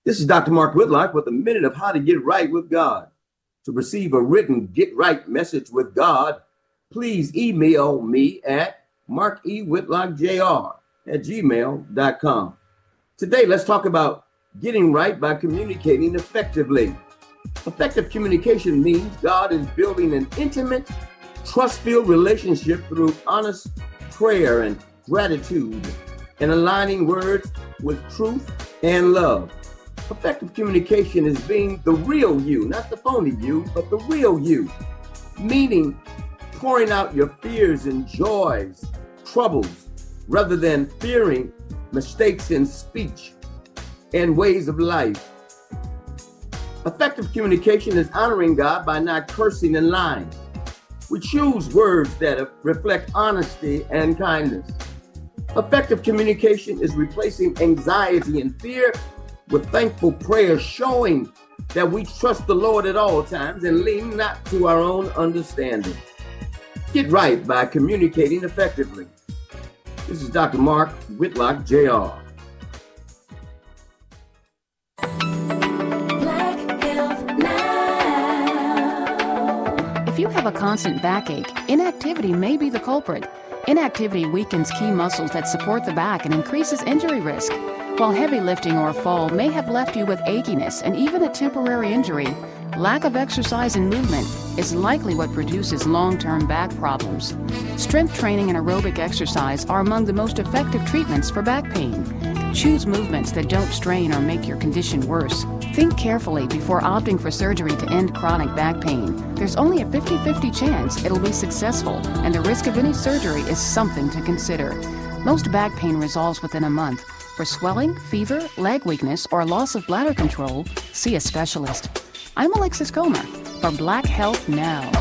This is Dr. Mark Whitlock with a minute of how to get right with God. To receive a written Get Right message with God, please email me at markwhitlockjr@gmail.com. Today, let's talk about getting right by communicating effectively. Effective communication means God is building an intimate, trust-filled relationship through honest prayer and gratitude and aligning words with truth and love. Effective communication is being the real you, not the phony you, but the real you. Meaning pouring out your fears and joys, troubles, rather than fearing mistakes in speech and ways of life. Effective communication is honoring God by not cursing and lying. We choose words that reflect honesty and kindness. Effective communication is replacing anxiety and fear with thankful prayer, showing that we trust the Lord at all times and lean not to our own understanding. Get right by communicating effectively. This is Dr. Mark Whitlock, Jr. If you have a constant backache, inactivity may be the culprit. Inactivity weakens key muscles that support the back and increases injury risk. While heavy lifting or fall may have left you with achiness and even a temporary injury, lack of exercise and movement is likely what produces long-term back problems. Strength training and aerobic exercise are among the most effective treatments for back pain. Choose movements that don't strain or make your condition worse. Think carefully before opting for surgery to end chronic back pain. There's only a 50-50 chance it'll be successful, and the risk of any surgery is something to consider. Most back pain resolves within a month. For swelling, fever, leg weakness, or loss of bladder control, see a specialist. I'm Alexis Comer for Black Health Now.